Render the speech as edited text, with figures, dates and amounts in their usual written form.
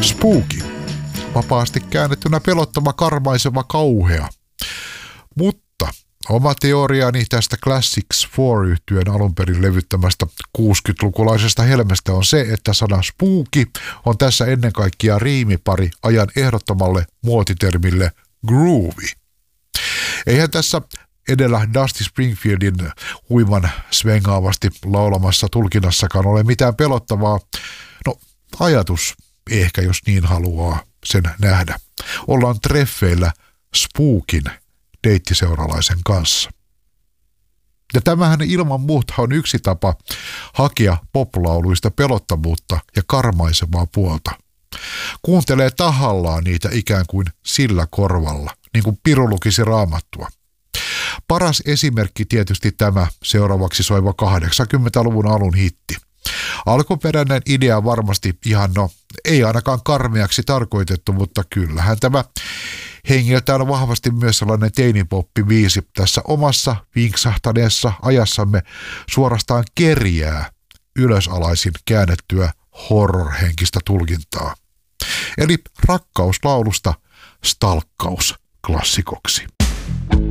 Spooky. Vapaasti käännettynä pelottava, karmaiseva, kauhea. Mutta oma teoriani tästä Classics 4-yhtyeen alunperin levyttämästä 60-lukulaisesta helmestä on se, että sana spooky on tässä ennen kaikkea riimipari ajan ehdottomalle muotitermille groovy. Eihän tässä edellä Dusty Springfieldin huiman svengaavasti laulamassa tulkinnassakaan ole mitään pelottavaa. No, ajatus ehkä, jos niin haluaa sen nähdä. Ollaan treffeillä Spookin deittiseuralaisen kanssa. Ja tämähän ilman muuta on yksi tapa hakea poplauluista pelottavuutta ja karmaisevaa puolta. Kuuntelee tahallaan niitä ikään kuin sillä korvalla, niin kuin piru lukisi Raamattua. Paras esimerkki tietysti tämä seuraavaksi soiva 80-luvun alun hitti. Alkuperäinen idea varmasti ihan ei ainakaan karmeaksi tarkoitettu, mutta kyllähän tämä hengiltään vahvasti myös sellainen teinipoppi-biisi tässä omassa vinksahtaneessa ajassamme suorastaan kerjää ylösalaisin käännettyä horror-henkistä tulkintaa. Eli rakkauslaulusta stalkkaus klassikoksi.